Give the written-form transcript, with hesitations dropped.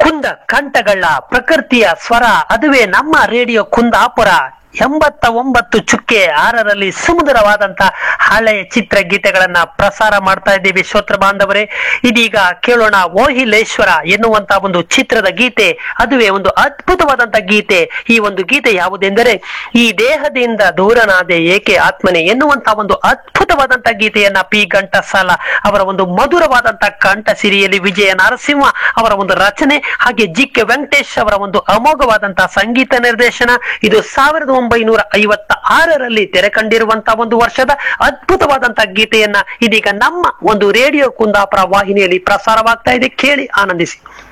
ಕುಂದ ಕಂಠಗಳ ಪ್ರಕೃತಿಯ ಸ್ವರ, ಅದುವೇ ನಮ್ಮ ರೇಡಿಯೋ ಕುಂದಾಪುರ 89 ಚುಕ್ಕೆ 6ರಲ್ಲಿ ಸುಮಧುರವಾದಂತ ಹಳೆಯ ಚಿತ್ರಗೀತೆಗಳನ್ನ ಪ್ರಸಾರ ಮಾಡ್ತಾ ಇದ್ದೀವಿ. ಶ್ರೋತೃ ಬಾಂಧವರೇ, ಇದೀಗ ಕೇಳೋಣ ಓಹಿಲೇಶ್ವರ ಎನ್ನುವಂತ ಒಂದು ಚಿತ್ರದ ಗೀತೆ. ಅದುವೇ ಒಂದು ಅದ್ಭುತವಾದಂತ ಗೀತೆ. ಈ ಒಂದು ಗೀತೆ ಯಾವುದೆಂದರೆ, ಈ ದೇಹದಿಂದ ದೂರನಾದೆ ಏಕೆ ಆತ್ಮನೆ ಎನ್ನುವಂತ ಒಂದು ಅದ್ಭುತವಾದಂತ ಗೀತೆಯನ್ನ ಪಿ ಘಂಟಸಾಲ ಅವರ ಒಂದು ಮಧುರವಾದಂತ ಕಂಠ ಸಿರಿಯಲ್ಲಿ ವಿಜಯ ನರಸಿಂಹ ಅವರ ಒಂದು ರಚನೆ, ಹಾಗೆ ಜಿ ಕೆ ವೆಂಕಟೇಶ್ ಅವರ ಒಂದು ಅಮೋಘವಾದಂತಹ ಸಂಗೀತ ನಿರ್ದೇಶನ. ಇದು 1956ರಲ್ಲಿ ತೆರೆ ಕಂಡಿರುವಂತಹ ಒಂದು ವರ್ಷದ ಅದ್ಭುತವಾದಂತಹ ಗೀತೆಯನ್ನ ಇದೀಗ ನಮ್ಮ ಒಂದು ರೇಡಿಯೋ ಕುಂದಾಪುರ ವಾಹಿನಿಯಲ್ಲಿ ಪ್ರಸಾರವಾಗ್ತಾ ಇದೆ. ಕೇಳಿ ಆನಂದಿಸಿ.